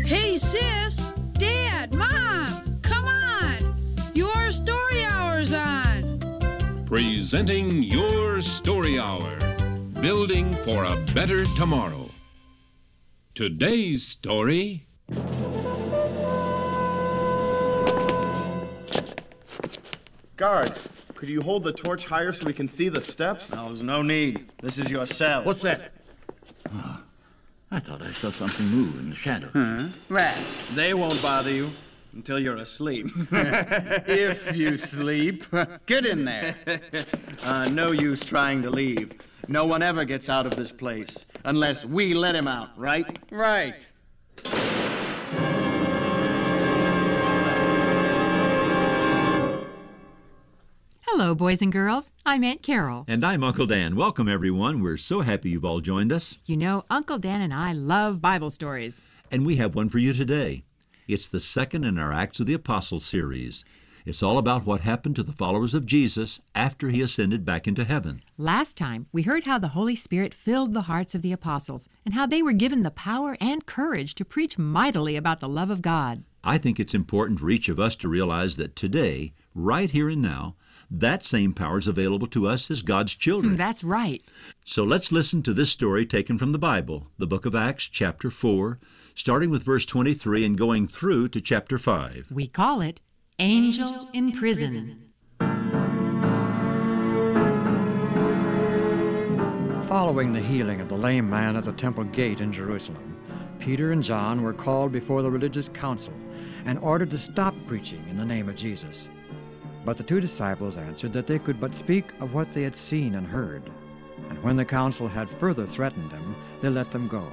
Hey, sis, Dad, Mom, come on. Your story hour's on. Presenting Your Story Hour, building for a better tomorrow. Today's story... Guard, could you hold the torch higher so we can see the steps? There's no need. This is your cell. What's that? Oh, I thought I saw something move in the shadow. Rats. They won't bother you until you're asleep. If you sleep. Get in there. No use trying to leave. No one ever gets out of this place unless we let him out, right? Right. Hello, boys and girls. I'm Aunt Carol. And I'm Uncle Dan. Welcome, everyone. We're so happy you've all joined us. You know, Uncle Dan and I love Bible stories. And we have one for you today. It's the second in our Acts of the Apostles series. It's all about what happened to the followers of Jesus after he ascended back into heaven. Last time, we heard how the Holy Spirit filled the hearts of the apostles and how they were given the power and courage to preach mightily about the love of God. I think it's important for each of us to realize that today, right here and now, that same power is available to us as God's children. That's right. So let's listen to this story taken from the Bible, the book of Acts, chapter 4, starting with verse 23 and going through to chapter 5. We call it Angel in Prison. Following the healing of the lame man at the temple gate in Jerusalem, Peter and John were called before the religious council and ordered to stop preaching in the name of Jesus. But the two disciples answered that they could but speak of what they had seen and heard. And when the council had further threatened them, they let them go.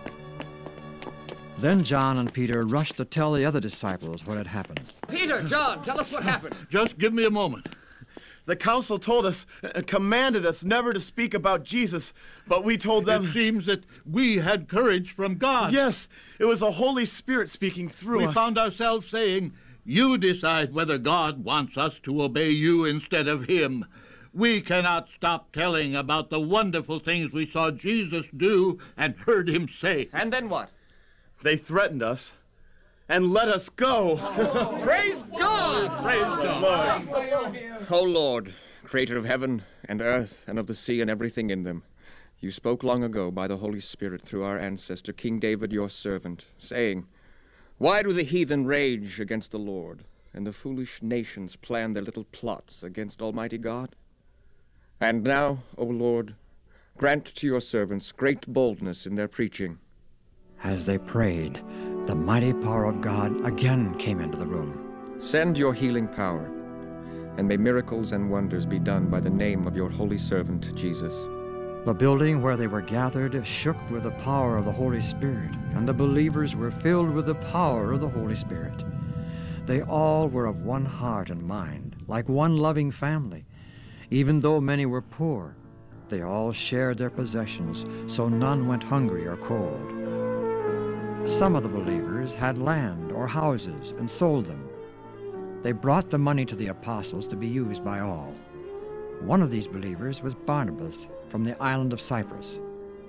Then John and Peter rushed to tell the other disciples what had happened. Peter, John, tell us what happened. Just give me a moment. The council told us, commanded us never to speak about Jesus, but we told them... It seems that we had courage from God. Yes, it was the Holy Spirit speaking through us. We found ourselves saying, you decide whether God wants us to obey you instead of him. We cannot stop telling about the wonderful things we saw Jesus do and heard him say. And then what? They threatened us and let us go. Praise God! Praise the Lord. O Lord, creator of heaven and earth and of the sea and everything in them, you spoke long ago by the Holy Spirit through our ancestor, King David, your servant, saying, why do the heathen rage against the Lord, and the foolish nations plan their little plots against Almighty God? And now, O Lord, grant to your servants great boldness in their preaching. As they prayed, the mighty power of God again came into the room. Send your healing power, and may miracles and wonders be done by the name of your holy servant, Jesus. The building where they were gathered shook with the power of the Holy Spirit, and the believers were filled with the power of the Holy Spirit. They all were of one heart and mind, like one loving family. Even though many were poor, they all shared their possessions, so none went hungry or cold. Some of the believers had land or houses and sold them. They brought the money to the apostles to be used by all. One of these believers was Barnabas from the island of Cyprus.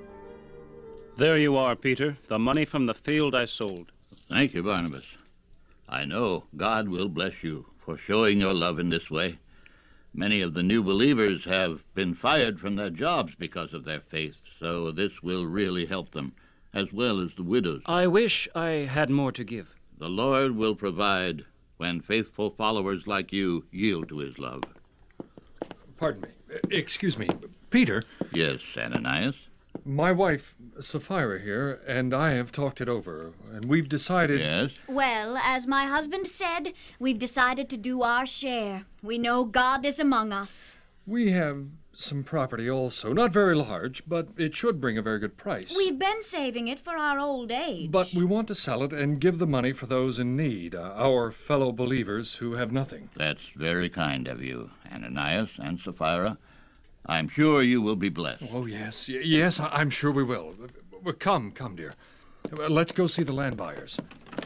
There you are, Peter, the money from the field I sold. Thank you, Barnabas. I know God will bless you for showing your love in this way. Many of the new believers have been fired from their jobs because of their faith, so this will really help them, as well as the widows. I wish I had more to give. The Lord will provide when faithful followers like you yield to his love. Pardon me. Excuse me. Peter? Yes, Ananias? My wife, Sapphira here, and I have talked it over, and we've decided... Yes? Well, as my husband said, we've decided to do our share. We know God is among us. We have some property also. Not very large, but it should bring a very good price. We've been saving it for our old age. But we want to sell it and give the money for those in need, our fellow believers who have nothing. That's very kind of you, Ananias and Sapphira. I'm sure you will be blessed. Oh, yes. Yes, I'm sure we will. Come, dear. Let's go see the land buyers.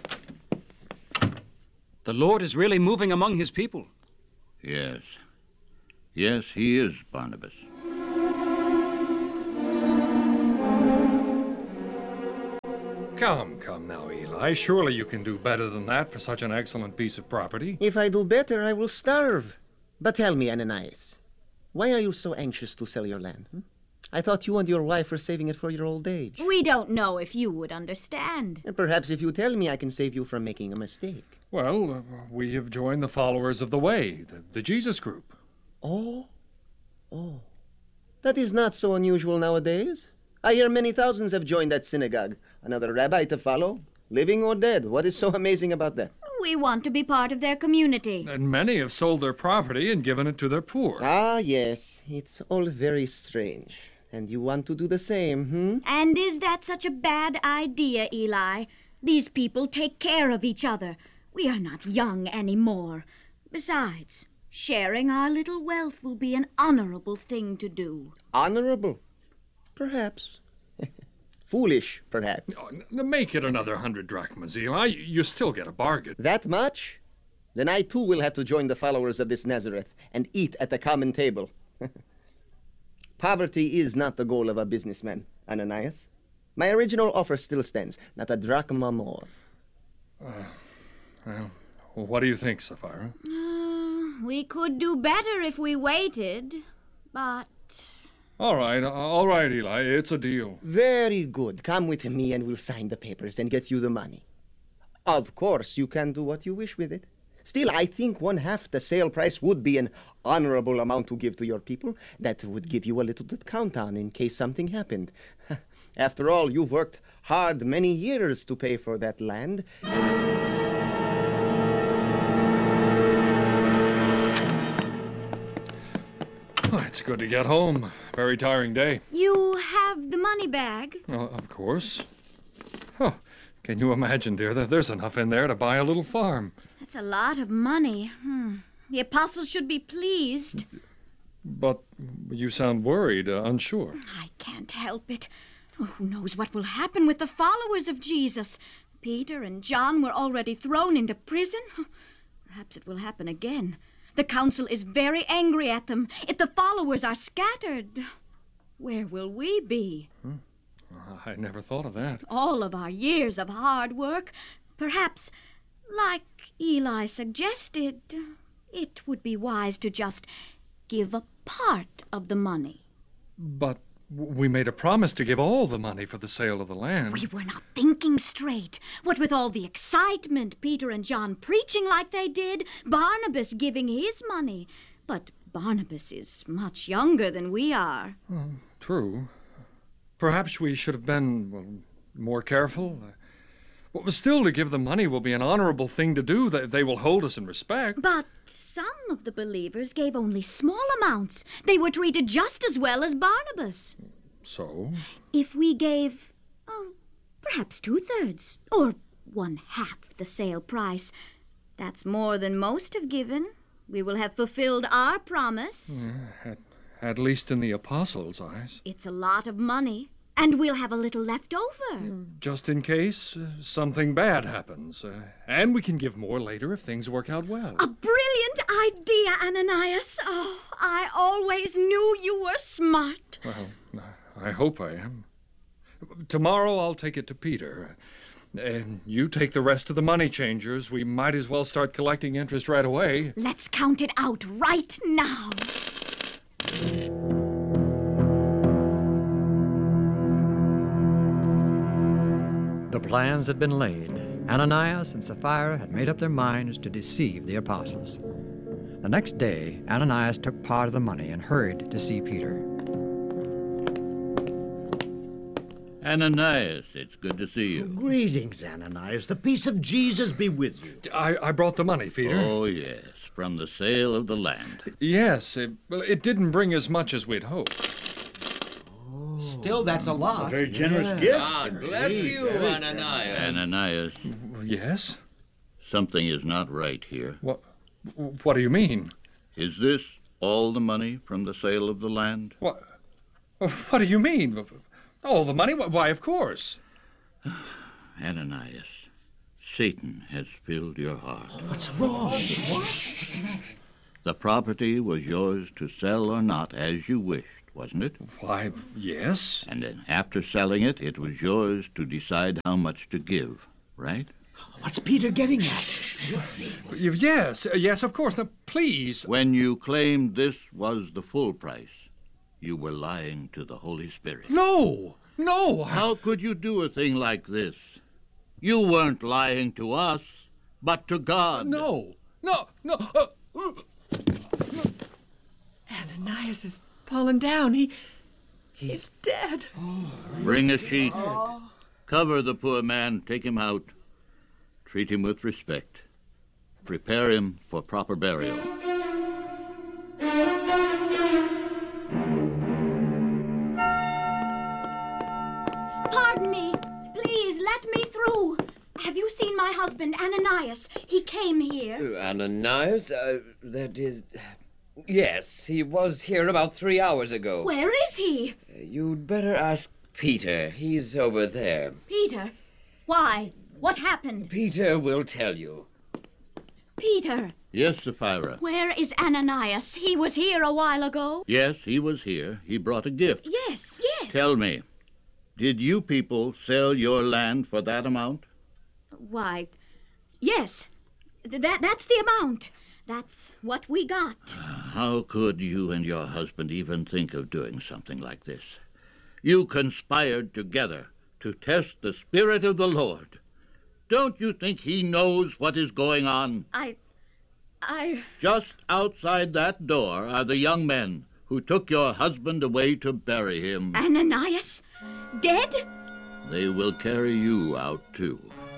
The Lord is really moving among his people. Yes. Yes, he is, Barnabas. Come now, Eli. Surely you can do better than that for such an excellent piece of property. If I do better, I will starve. But tell me, Ananias, why are you so anxious to sell your land? I thought you and your wife were saving it for your old age. We don't know if you would understand. Perhaps if you tell me, I can save you from making a mistake. Well, we have joined the followers of the Way, the Jesus group. Oh. That is not so unusual nowadays. I hear many thousands have joined that synagogue. Another rabbi to follow, living or dead. What is so amazing about that? We want to be part of their community. And many have sold their property and given it to their poor. Ah, yes. It's all very strange. And you want to do the same, And is that such a bad idea, Eli? These people take care of each other. We are not young anymore. Besides, sharing our little wealth will be an honorable thing to do. Honorable? Perhaps. Foolish, perhaps. Make it another 100 drachmas, Eli. You still get a bargain. That much? Then I too will have to join the followers of this Nazareth and eat at the common table. Poverty is not the goal of a businessman, Ananias. My original offer still stands, not a drachma more. Well, what do you think, Sapphira? We could do better if we waited, but... All right, Eli. It's a deal. Very good. Come with me and we'll sign the papers and get you the money. Of course, you can do what you wish with it. Still, I think 1/2 the sale price would be an honorable amount to give to your people. That would give you a little to count on in case something happened. After all, you've worked hard many years to pay for that land. Oh, it's good to get home. Very tiring day. You have the money bag? Of course. Oh, can you imagine, dear? There's enough in there to buy a little farm. That's a lot of money. The apostles should be pleased. But you sound worried, unsure. I can't help it. Who knows what will happen with the followers of Jesus? Peter and John were already thrown into prison. Perhaps it will happen again. The council is very angry at them. If the followers are scattered, where will we be? I never thought of that. All of our years of hard work. Perhaps, like Eli suggested, it would be wise to just give a part of the money. But we made a promise to give all the money for the sale of the land. We were not thinking straight. What with all the excitement, Peter and John preaching like they did, Barnabas giving his money. But Barnabas is much younger than we are. True. Perhaps we should have been more careful. What was still to give the money will be an honorable thing to do. They will hold us in respect. But some of the believers gave only small amounts. They were treated just as well as Barnabas. So? If we gave, perhaps 2/3 or 1/2 the sale price, that's more than most have given. We will have fulfilled our promise. At least in the apostles' eyes. It's a lot of money. And we'll have a little left over. Just in case something bad happens. And we can give more later if things work out well. A brilliant idea, Ananias. Oh, I always knew you were smart. Well, I hope I am. Tomorrow I'll take it to Peter. And you take the rest of the money changers. We might as well start collecting interest right away. Let's count it out right now. The plans had been laid. Ananias and Sapphira had made up their minds to deceive the apostles. The next day, Ananias took part of the money and hurried to see Peter. Ananias, it's good to see you. Greetings, Ananias. The peace of Jesus be with you. I brought the money, Peter. Oh, yes, from the sale of the land. Yes, it didn't bring as much as we'd hoped. Still, that's a lot. A very generous gift. God bless you, Ananias. Ananias. Yes? Something is not right here. What do you mean? Is this all the money from the sale of the land? What do you mean? All the money? Why, of course. Ananias, Satan has filled your heart. What's wrong? The property was yours to sell or not as you wished. wasn't it? Why, yes. And then after selling it, it was yours to decide how much to give, right? What's Peter getting at? We'll see. Yes, of course. Now, please. When you claimed this was the full price, you were lying to the Holy Spirit. No! How could you do a thing like this? You weren't lying to us, but to God. No. Ananias has fallen down. He's dead. Bring a sheet. Cover the poor man. Take him out. Treat him with respect. Prepare him for proper burial. Pardon me. Please, let me through. Have you seen my husband, Ananias? He came here. Ananias? That is... Yes, he was here about 3 hours ago. Where is he? You'd better ask Peter. He's over there. Peter? Why? What happened? Peter will tell you. Peter? Yes, Sapphira. Where is Ananias? He was here a while ago. Yes, he was here. He brought a gift. Yes. Tell me, did you people sell your land for that amount? Why, yes. That's the amount. That's what we got. How could you and your husband even think of doing something like this? You conspired together to test the Spirit of the Lord. Don't you think he knows what is going on? I... Just outside that door are the young men who took your husband away to bury him. Ananias? Dead? They will carry you out, too.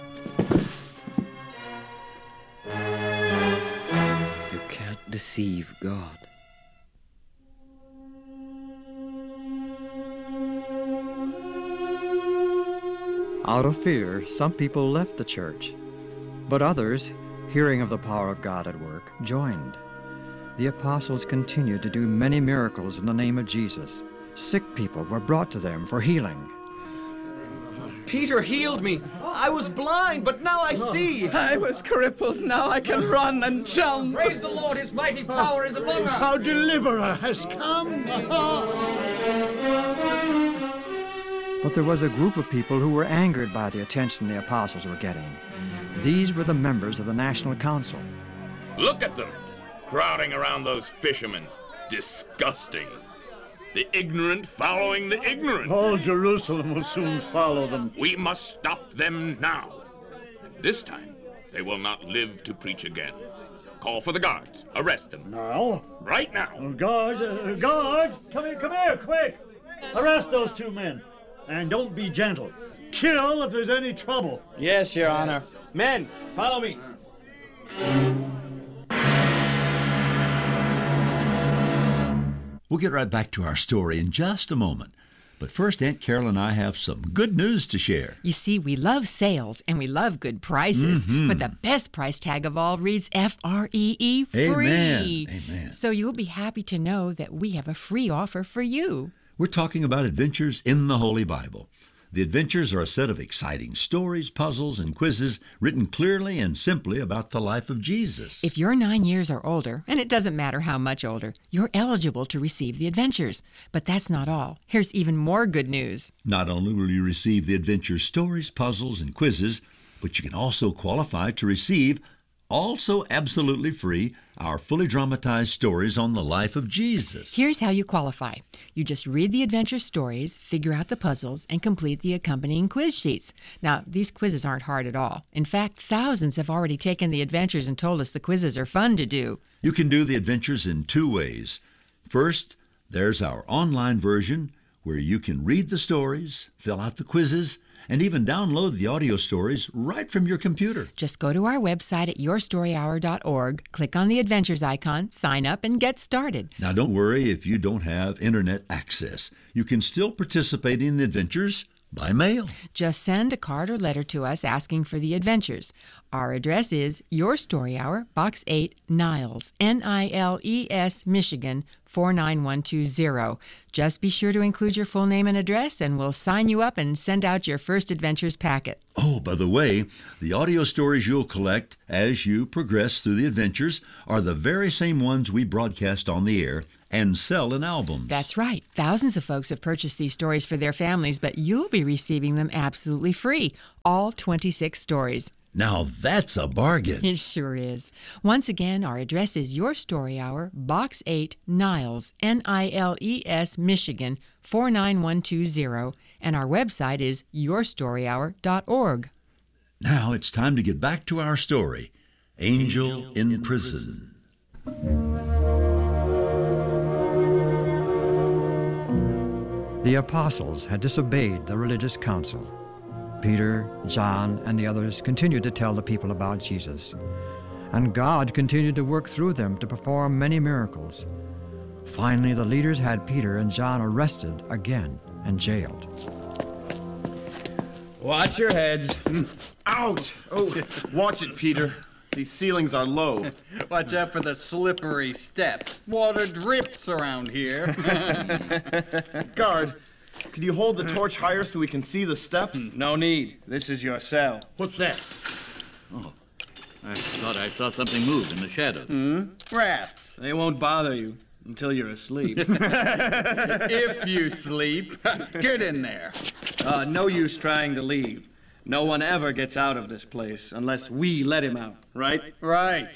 You can't deceive God. Out of fear, some people left the church, but others, hearing of the power of God at work, joined. The apostles continued to do many miracles in the name of Jesus. Sick people were brought to them for healing. Peter healed me. I was blind, but now I see. I was crippled. Now I can run and jump. Praise the Lord, his mighty power is among us. Our deliverer has come. But there was a group of people who were angered by the attention the apostles were getting. These were the members of the National Council. Look at them, crowding around those fishermen. Disgusting. The ignorant following the ignorant. All Jerusalem will soon follow them. We must stop them now. This time, they will not live to preach again. Call for the guards. Arrest them. Now? Right now. Guards, come here, quick. Arrest those two men. And don't be gentle. Kill if there's any trouble. Yes, Your Honor. Men, follow me. We'll get right back to our story in just a moment. But first, Aunt Carol and I have some good news to share. You see, we love sales and we love good prices, but the best price tag of all reads F-R-E-E, free. Amen. So you'll be happy to know that we have a free offer for you. We're talking about Adventures in the Holy Bible. The adventures are a set of exciting stories, puzzles, and quizzes written clearly and simply about the life of Jesus. If you're 9 years or older, and it doesn't matter how much older, you're eligible to receive the adventures. But that's not all. Here's even more good news. Not only will you receive the adventure stories, puzzles, and quizzes, but you can also qualify to receive, also absolutely free, our fully dramatized stories on the life of Jesus. Here's how you qualify. You just read the adventure stories, figure out the puzzles, and complete the accompanying quiz sheets. Now, these quizzes aren't hard at all. In fact, thousands have already taken the adventures and told us the quizzes are fun to do. You can do the adventures in two ways. First, there's our online version where you can read the stories, fill out the quizzes, and even download the audio stories right from your computer. Just go to our website at yourstoryhour.org, click on the Adventures icon, sign up, and get started. Now, don't worry if you don't have internet access. You can still participate in the adventures by mail. Just send a card or letter to us asking for the adventures. Our address is Your Story Hour, Box 8, Niles, Niles, Michigan, 49120. Just be sure to include your full name and address, and we'll sign you up and send out your first adventures packet. Oh, by the way, the audio stories you'll collect as you progress through the adventures are the very same ones we broadcast on the air and sell in albums. That's right. Thousands of folks have purchased these stories for their families, but you'll be receiving them absolutely free. All 26 stories. Now that's a bargain. It sure is. Once again, our address is Your Story Hour, Box 8, Niles, Niles, Michigan, 49120, and our website is yourstoryhour.org. Now it's time to get back to our story, Angel in Prison. The apostles had disobeyed the religious council. Peter, John, and the others continued to tell the people about Jesus. And God continued to work through them to perform many miracles. Finally, the leaders had Peter and John arrested again and jailed. Watch your heads. Ouch! Oh, watch it, Peter. These ceilings are low. Watch out for the slippery steps. Water drips around here. Guard, could you hold the torch higher so we can see the steps? No need. This is your cell. What's that? Oh, I thought I saw something move in the shadows. Rats. They won't bother you until you're asleep. If you sleep. Get in there. No use trying to leave. No one ever gets out of this place unless we let him out, right? Right.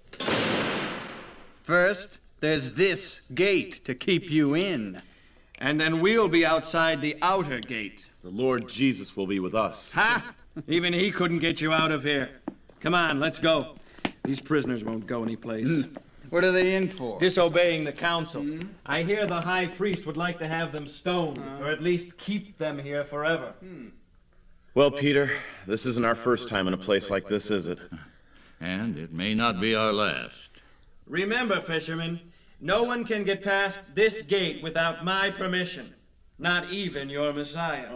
First, there's this gate to keep you in. And then we'll be outside the outer gate. The Lord Jesus will be with us. Ha! Even he couldn't get you out of here. Come on, let's go. These prisoners won't go anyplace. What are they in for? Disobeying the council. I hear the high priest would like to have them stoned, or at least keep them here forever. Well, Peter, this isn't our first time in a place like this, is it? And it may not be our last. Remember, fishermen, no one can get past this gate without my permission. Not even your Messiah.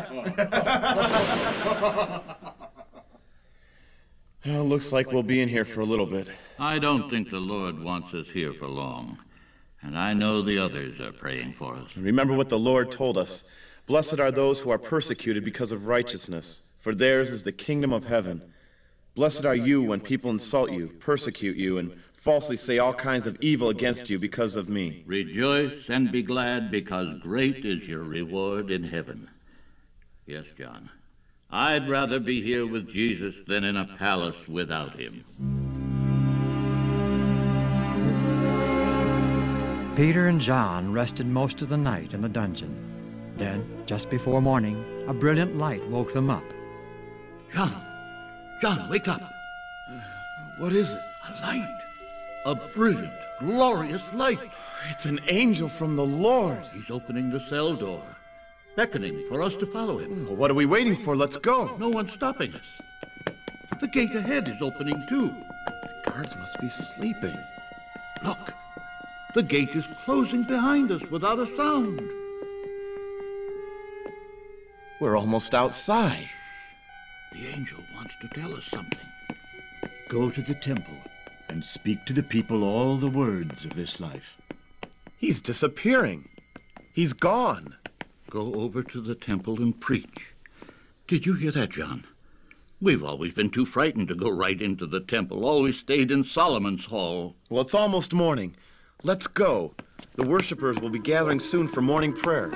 Well, looks like we'll be in here for a little bit. I don't think the Lord wants us here for long. And I know the others are praying for us. Remember what the Lord told us. Blessed are those who are persecuted because of righteousness, for theirs is the kingdom of heaven. Blessed are you when people insult you, persecute you, and falsely say all kinds of evil against you because of me. Rejoice and be glad, because great is your reward in heaven. Yes, John. I'd rather be here with Jesus than in a palace without him. Peter and John rested most of the night in the dungeon. Then, just before morning, a brilliant light woke them up. John, wake up. What is it? A light. A brilliant, glorious light. It's an angel from the Lord. He's opening the cell door, beckoning for us to follow him. Well, what are we waiting for? Let's go. No one's stopping us. The gate ahead is opening too. The guards must be sleeping. Look, the gate is closing behind us without a sound. We're almost outside. The angel wants to tell us something. Go to the temple and speak to the people all the words of this life. He's disappearing. He's gone. Go over to the temple and preach. Did you hear that, John? We've always been too frightened to go right into the temple, always stayed in Solomon's hall. Well, it's almost morning. Let's go. The worshipers will be gathering soon for morning prayers.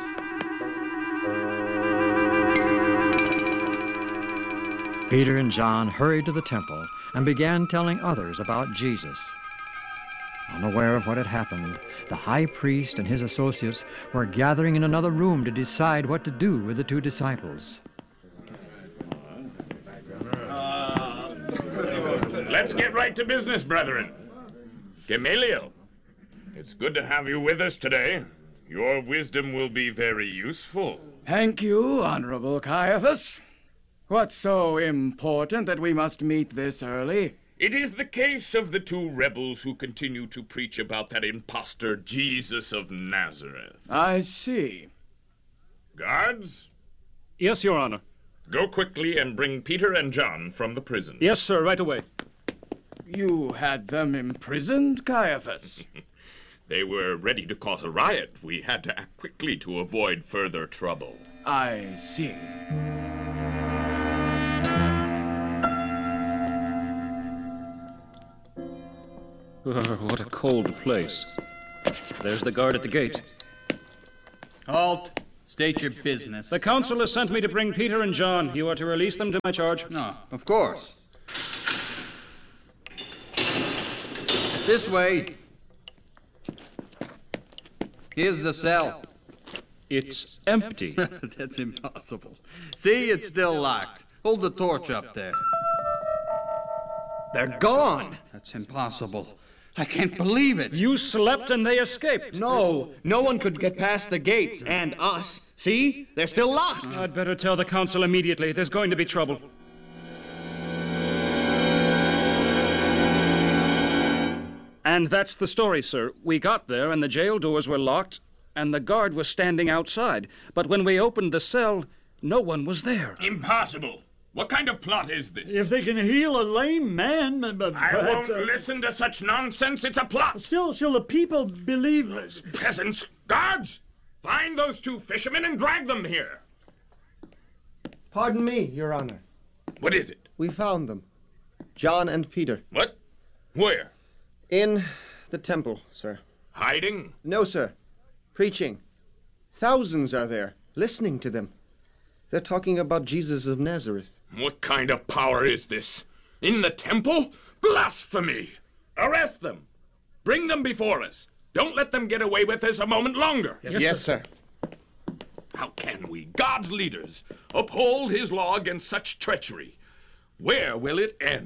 Peter and John hurried to the temple and began telling others about Jesus. Unaware of what had happened, the high priest and his associates were gathering in another room to decide what to do with the two disciples. Let's get right to business, brethren. Gamaliel, it's good to have you with us today. Your wisdom will be very useful. Thank you, Honorable Caiaphas. What's so important that we must meet this early? It is the case of the two rebels who continue to preach about that impostor Jesus of Nazareth. I see. Guards? Yes, Your Honor. Go quickly and bring Peter and John from the prison. Yes, sir, right away. You had them imprisoned, Caiaphas? They were ready to cause a riot. We had to act quickly to avoid further trouble. I see. What a cold place. There's the guard at the gate. Halt. State your business. The council has sent me to bring Peter and John. You are to release them to my charge. No, of course. This way. Here's the cell. It's empty. That's impossible. See, it's still locked. Hold the torch up there. They're gone. That's impossible. I can't believe it. You slept and they escaped. No one could get past the gates and us. See? They're still locked. I'd better tell the council immediately. There's going to be trouble. And that's the story, sir. We got there and the jail doors were locked and the guard was standing outside. But when we opened the cell, no one was there. Impossible. What kind of plot is this? If they can heal a lame man, I won't listen to such nonsense. It's a plot. Still, the people believe... Peasants, guards, find those two fishermen and drag them here. Pardon me, Your Honor. What is it? We found them. John and Peter. What? Where? In the temple, sir. Hiding? No, sir. Preaching. Thousands are there, listening to them. They're talking about Jesus of Nazareth. What kind of power is this? In the temple? Blasphemy! Arrest them! Bring them before us! Don't let them get away with this a moment longer! Yes, sir. How can we, God's leaders, uphold his law against such treachery? Where will it end?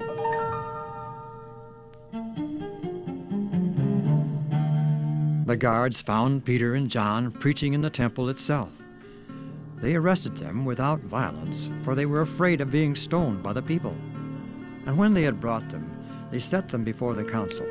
The guards found Peter and John preaching in the temple itself. They arrested them without violence, for they were afraid of being stoned by the people. And when they had brought them, they set them before the council.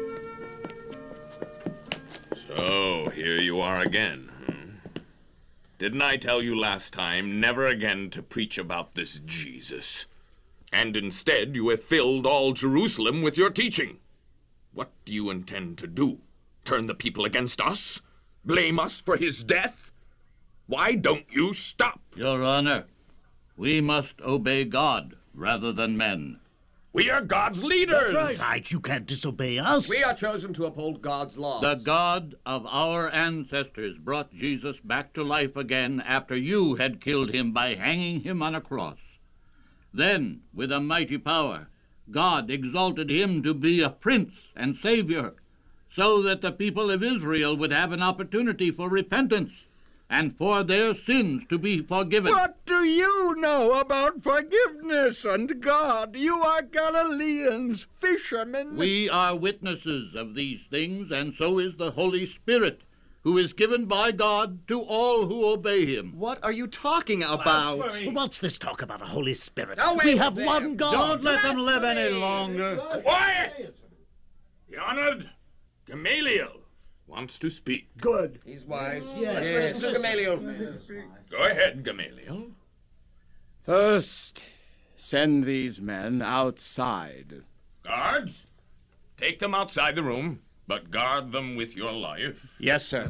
So, here you are again. Didn't I tell you last time never again to preach about this Jesus? And instead you have filled all Jerusalem with your teaching. What do you intend to do? Turn the people against us? Blame us for his death? Why don't you stop? Your Honor, we must obey God rather than men. We are God's leaders. That's right. You can't disobey us. We are chosen to uphold God's laws. The God of our ancestors brought Jesus back to life again after you had killed him by hanging him on a cross. Then, with a mighty power, God exalted him to be a prince and savior, so that the people of Israel would have an opportunity for repentance and for their sins to be forgiven. What do you know about forgiveness and God? You are Galileans, fishermen. We are witnesses of these things, and so is the Holy Spirit, who is given by God to all who obey him. What are you talking about? What's this talk about a Holy Spirit? Away We have with one them. God. Don't let them live any longer. Quiet! The honored Gamaliel wants to speak. Good. He's wise. Let's listen to Gamaliel. Go ahead, Gamaliel. First, send these men outside. Guards, take them outside the room, but guard them with your life. Yes, sir.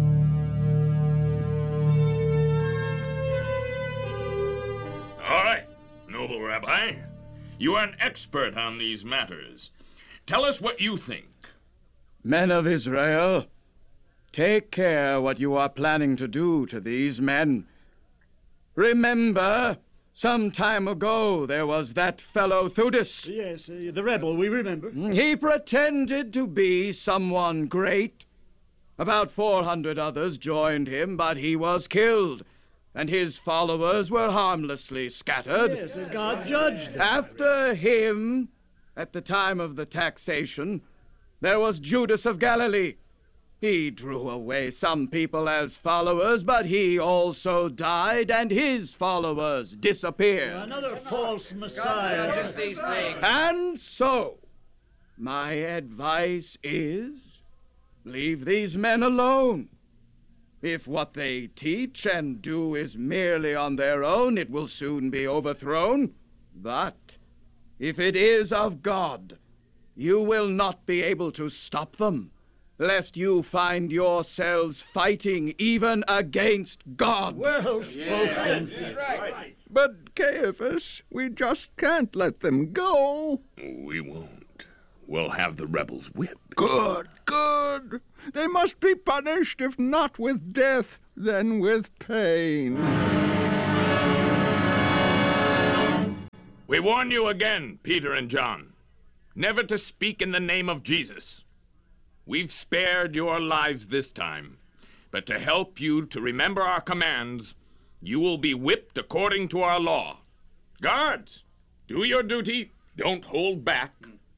All right, noble rabbi. You are an expert on these matters. Tell us what you think. Men of Israel, take care what you are planning to do to these men. Remember, some time ago there was that fellow Theudas. Yes, the rebel, we remember. He pretended to be someone great. About 400 others joined him, but he was killed, and his followers were harmlessly scattered. Yes, God judged them. After him, at the time of the taxation, there was Judas of Galilee. He drew away some people as followers, but he also died, and his followers disappeared. Another false Messiah. And so, my advice is, leave these men alone. If what they teach and do is merely on their own, it will soon be overthrown. But if it is of God, you will not be able to stop them, lest you find yourselves fighting even against God. Well spoken. Right. But, Caiaphas, we just can't let them go. We won't. will have the rebels whipped. Good, good. They must be punished, if not with death, then with pain. We warn you again, Peter and John, never to speak in the name of Jesus. We've spared your lives this time, but to help you to remember our commands, you will be whipped according to our law. Guards, do your duty. Don't hold back.